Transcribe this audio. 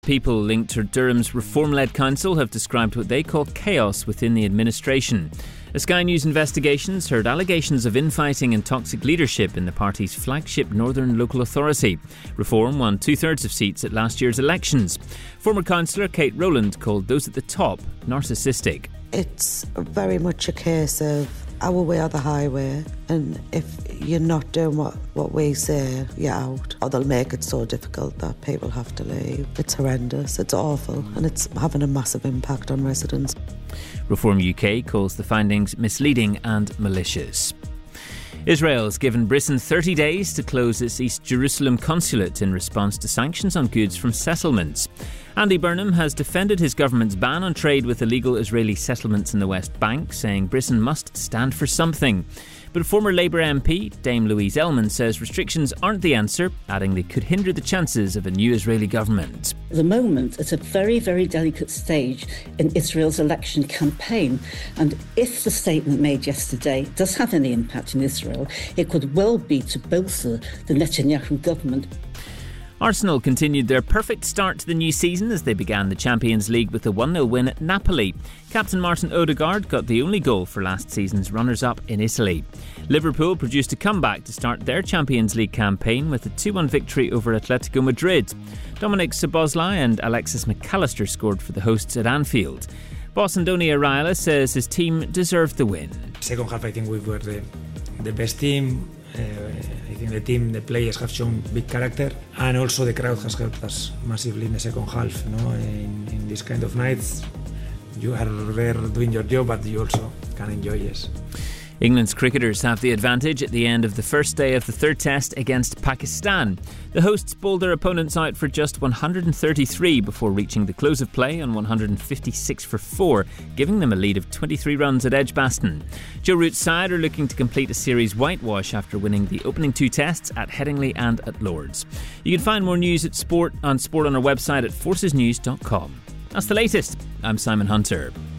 People linked to Durham's reform-led council have described what they call chaos within the administration. A Sky News Investigations heard allegations of infighting and toxic leadership in the party's flagship Northern Local Authority. Reform won 2/3 of seats at last year's elections. Former councillor Kate Rowland called those at the top narcissistic. It's very much a case of our way or the highway, and if you're not doing what we say, you're out. Or they'll make it so difficult that people have to leave. It's horrendous, it's awful, and it's having a massive impact on residents. Reform UK calls the findings misleading and malicious. Israel's given Britain 30 days to close its East Jerusalem consulate in response to sanctions on goods from settlements. Andy Burnham has defended his government's ban on trade with illegal Israeli settlements in the West Bank, saying Britain must stand for something. But former Labour MP Dame Louise Ellman says restrictions aren't the answer, adding they could hinder the chances of a new Israeli government. At the moment, it's a very, very delicate stage in Israel's election campaign. And if the statement made yesterday does have any impact in Israel, it could well be to bolster the Netanyahu government. Arsenal continued their perfect start to the new season as they began the Champions League with a 1-0 win at Napoli. Captain Martin Odegaard got the only goal for last season's runners-up in Italy. Liverpool produced a comeback to start their Champions League campaign with a 2-1 victory over Atletico Madrid. Dominic Szoboszlai and Alexis McAllister scored for the hosts at Anfield. Boss Andoni Iraola says his team deserved the win. Second half, I think we were the best team. I think the players have shown big character, and also the crowd has helped us massively in the second half. In this kind of nights, you are there doing your job, but you also can enjoy, yes. England's cricketers have the advantage at the end of the first day of the third test against Pakistan. The hosts bowled their opponents out for just 133 before reaching the close of play on 156 for 4, giving them a lead of 23 runs at Edgbaston. Joe Root's side are looking to complete a series whitewash after winning the opening 2 tests at Headingley and at Lords. You can find more news at Sport on our website at forcesnews.com. That's the latest. I'm Simon Hunter.